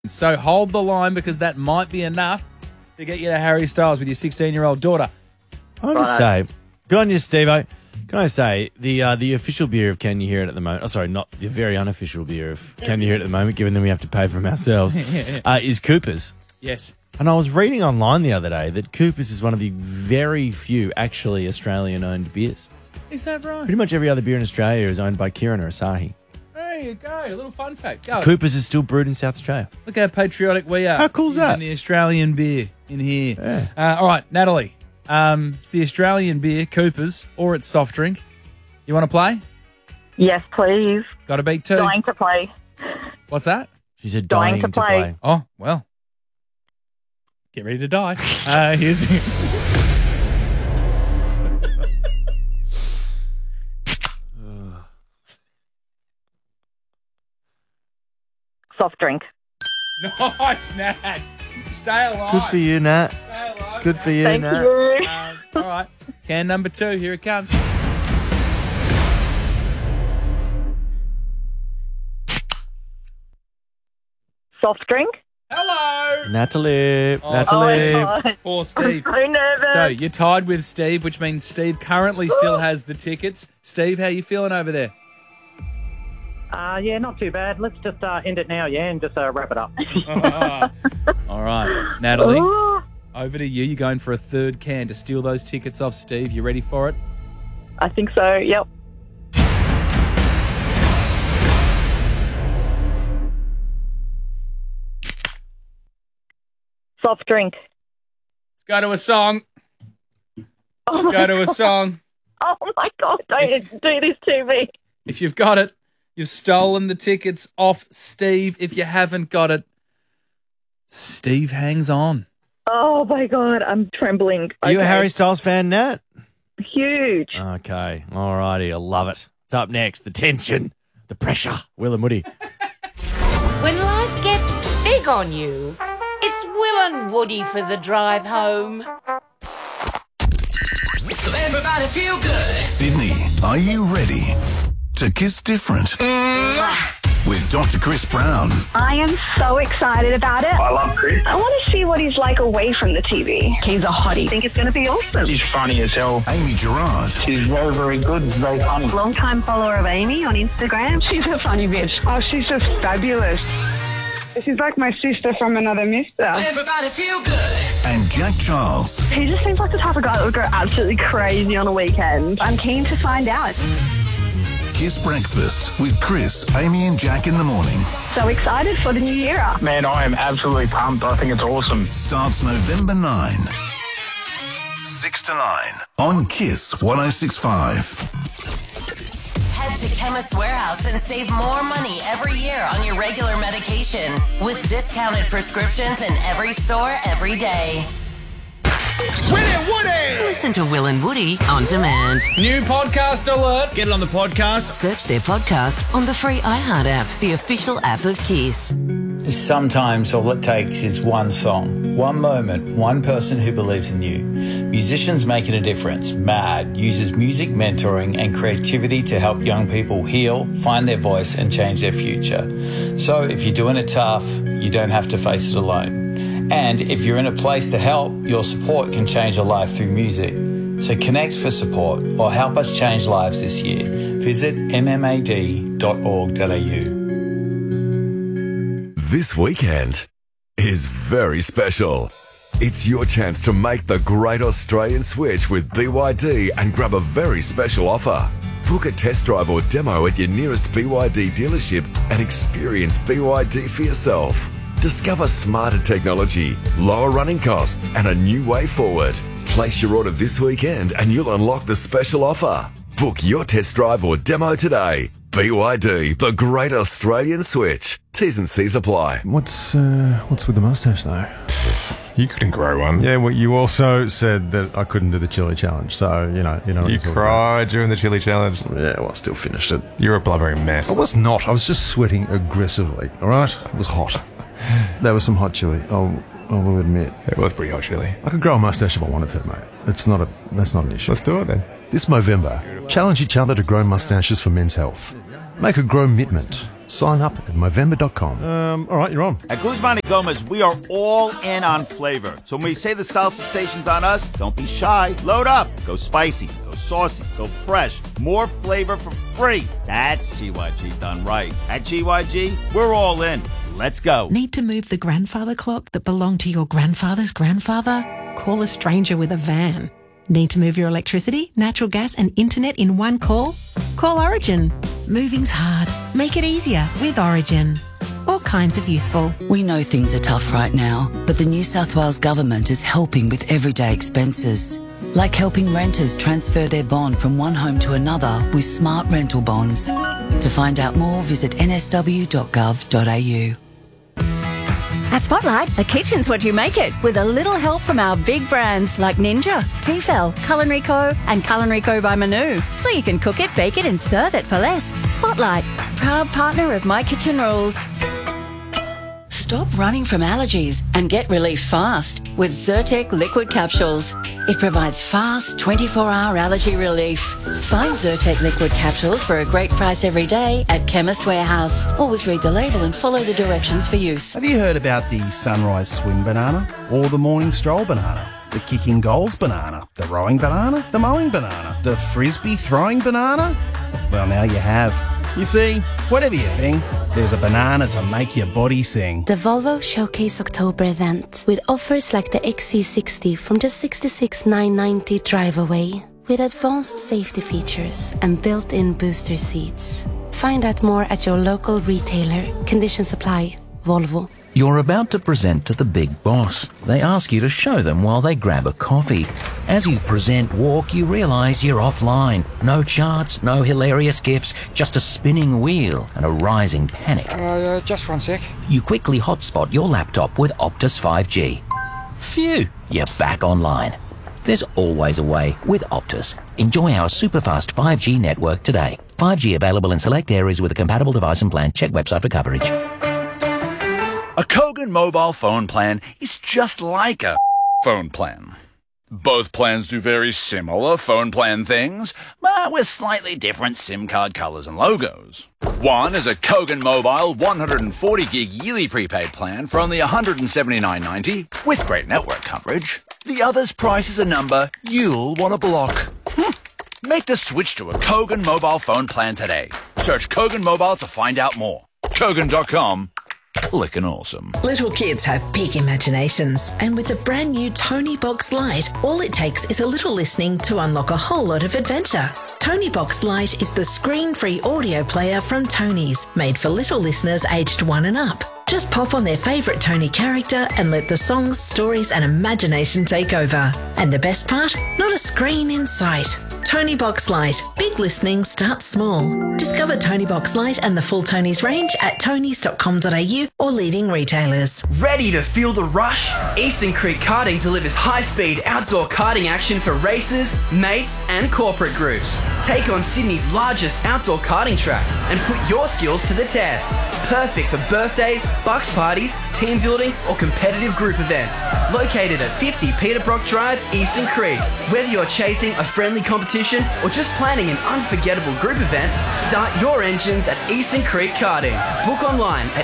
So hold the line because that might be enough to get you to Harry Styles with your 16-year-old daughter. I'll just say, good on you, Steve-O. Can I say, the official beer of Can You Hear It at the moment, not the very unofficial beer of Can You Hear It at the moment, given that we have to pay for them ourselves, is Cooper's. Yes. And I was reading online the other day that Cooper's is one of the very few actually Australian-owned beers. Is that right? Pretty much every other beer in Australia is owned by Kirin or Asahi. There you go. A little fun fact. Go. Cooper's is still brewed in South Australia. Look how patriotic we are. How cool's that? The Australian beer in here. Yeah. All right, Natalie. It's the Australian beer, Cooper's, or it's soft drink. You want to play? Yes, please. Got to beat two. Dying to play. What's that? She said Dying dying to to play. play. Oh, well. Get ready to die. Here's... Soft drink. Nice, Nat. Stay alive. Good for you, Nat. Stay alive. Good for you, Thank Nat. you. All right. Can number 2. Here it comes. Soft drink. Hello. Natalie. Oh, Natalie. Oh my God. Poor Steve. I'm so nervous. So you're tied with Steve, which means Steve currently still has the tickets. Steve, how you feeling over there? Yeah, not too bad. Let's just end it now, and just wrap it up. All right. Natalie, Ooh, over to you. You're going for a third can to steal those tickets off Steve. You ready for it? I think so, yep. Soft drink. Let's go to a song. Oh my Go to a God. song. Oh my God, don't do this to me. If you've got it, you've stolen the tickets off Steve. If you haven't got it, Steve hangs on. Oh my God, I'm trembling. Are you a Okay. Harry Styles fan, Nat? Huge. Okay. All righty. I love it. It's up next. The tension. The pressure. Will and Woody. When life gets big on you, it's Will and Woody for the drive home. So everybody feel good. Sydney, are you ready to kiss different? With Dr. Chris Brown. I am so excited about it. I love Chris. I want to see what he's like away from the TV. He's a hottie. I think it's going to be awesome. She's funny as hell. Amy Gerard. She's very, very good, very funny. Long-time follower of Amy on Instagram. She's a funny bitch. Oh, she's just fabulous. She's like my sister from another mister. Everybody feel good. And Jack Charles. He just seems like the type of guy that would go absolutely crazy on a weekend. I'm keen to find out. Kiss Breakfast with Chris, Amy and Jack in the morning. So excited for the new era. Man, I am absolutely pumped. I think it's awesome. Starts November 9. 6 to 9 on Kiss 106.5. Head to Chemist Warehouse and save more money every year on your regular medication with discounted prescriptions in every store every day. Listen to Will and Woody on demand. New podcast alert. Get it on the podcast. Search their podcast on the free iHeart app, the official app of Kiss. Sometimes all it takes is one song, one moment, one person who believes in you. Musicians Making a Difference, MAD, uses music mentoring and creativity to help young people heal, find their voice and change their future. So if you're doing it tough, you don't have to face it alone. And if you're in a place to help, your support can change a life through music. So connect for support or help us change lives this year. Visit mmad.org.au. This weekend is very special. It's your chance to make the great Australian switch with BYD and grab a very special offer. Book a test drive or demo at your nearest BYD dealership and experience BYD for yourself. Discover smarter technology, lower running costs, and a new way forward. Place your order this weekend and you'll unlock the special offer. Book your test drive or demo today. BYD, the great Australian switch. T's and C's apply. What's with the mustache though? You couldn't grow one. Yeah, well, you also said that I couldn't do the chili challenge, so you know. You cried during the chili challenge. Yeah, well, I still finished it. You're a blubbering mess. I was not. I was just sweating aggressively. All right, it was hot. There was some hot chili. I will admit. It was pretty hot chili. I could grow a mustache if I wanted to, mate. That's not an issue. Let's do it then. This Movember, challenge each other to grow mustaches for men's health. Make a grow mitment. Sign up at Movember.com. All right, you're on. At Guzman y Gomez, we are all in on flavor. So when we say the salsa station's on us, don't be shy. Load up. Go spicy. Go saucy. Go fresh. More flavor for free. That's GYG done right. At GYG, we're all in. Let's go. Need to move the grandfather clock that belonged to your grandfather's grandfather? Call a stranger with a van. Need to move your electricity, natural gas and internet in one call? Call Origin. Moving's hard. Make it easier with Origin. All kinds of useful. We know things are tough right now, but the New South Wales Government is helping with everyday expenses. Like helping renters transfer their bond from one home to another with smart rental bonds. To find out more, visit nsw.gov.au. At Spotlight, a kitchen's what you make it, with a little help from our big brands like Ninja, Tefal, Culinary Co, and Culinary Co by Manu. So you can cook it, bake it, and serve it for less. Spotlight, proud partner of My Kitchen Rules. Stop running from allergies and get relief fast with Zyrtec liquid capsules. It provides fast 24-hour allergy relief. Find Zyrtec liquid capsules for a great price every day at Chemist Warehouse. Always read the label and follow the directions for use. Have you heard about the sunrise swim banana or the morning stroll banana? The kicking goals banana, the rowing banana, the mowing banana, the frisbee throwing banana? Well, now you have. You see, whatever you think, there's a banana to make your body sing. The Volvo Showcase October event with offers like the XC60 from just $66,990 drive away with advanced safety features and built-in booster seats. Find out more at your local retailer. Conditions apply. Volvo. You're about to present to the big boss. They ask you to show them while they grab a coffee. As you present walk, you realise you're offline. No charts, no hilarious gifs, just a spinning wheel and a rising panic. Just 1 sec. You quickly hotspot your laptop with Optus 5G. Phew, you're back online. There's always a way with Optus. Enjoy our super-fast 5G network today. 5G available in select areas with a compatible device and plan. Check website for coverage. A Kogan mobile phone plan is just like a phone plan. Both plans do very similar phone plan things, but with slightly different SIM card colors and logos. One is a Kogan mobile 140 gig yearly prepaid plan for only $179.90 with great network coverage. The other's price is a number you'll want to block. Make the switch to a Kogan mobile phone plan today. Search Kogan Mobile to find out more. Kogan.com. Lickin' awesome. Little kids have big imaginations, and with the brand new Tony Box Lite, all it takes is a little listening to unlock a whole lot of adventure. Tony Box Lite is the screen-free audio player from Tony's, made for little listeners aged 1 and up. Just pop on their favourite Tony character and let the songs, stories and imagination take over. And the best part? Not a screen in sight. Tony Box Lite. Big listening starts small. Discover Tony Box Lite and the full Tony's range at tonys.com.au or leading retailers. Ready to feel the rush? Eastern Creek Karting delivers high-speed outdoor karting action for racers, mates and corporate groups. Take on Sydney's largest outdoor karting track and put your skills to the test. Perfect for birthdays, bucks parties, team building or competitive group events. Located at 50 Peter Brock Drive, Eastern Creek. Whether you're chasing a friendly competition or just planning an unforgettable group event, start your engines at Eastern Creek Karting. Book online at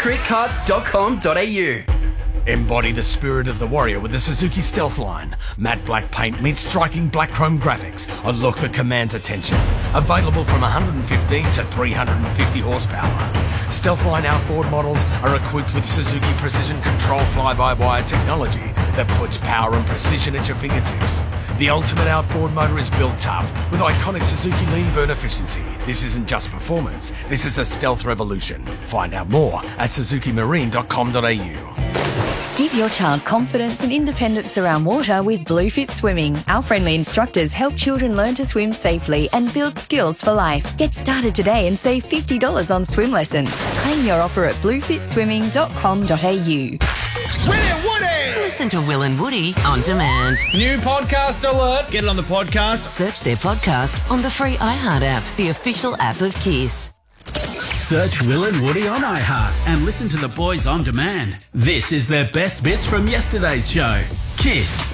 easterncreekkarts.com.au. Embody the spirit of the warrior with the Suzuki Stealth line. Matte black paint meets striking black chrome graphics. A look that commands attention. Available from 115 to 350 horsepower. Stealth line outboard models are equipped with Suzuki Precision Control fly-by-wire technology that puts power and precision at your fingertips. The ultimate outboard motor is built tough with iconic Suzuki lean burn efficiency. This isn't just performance, this is the stealth revolution. Find out more at suzukimarine.com.au. Give your child confidence and independence around water with Bluefit Swimming. Our friendly instructors help children learn to swim safely and build skills for life. Get started today and save $50 on swim lessons. Claim your offer at bluefitswimming.com.au. Listen to Will and Woody on demand. New podcast alert. Get it on the podcast. Search their podcast on the free iHeart app, the official app of Kiss. Search Will and Woody on iHeart and listen to the boys on demand. This is their best bits from yesterday's show. Kiss.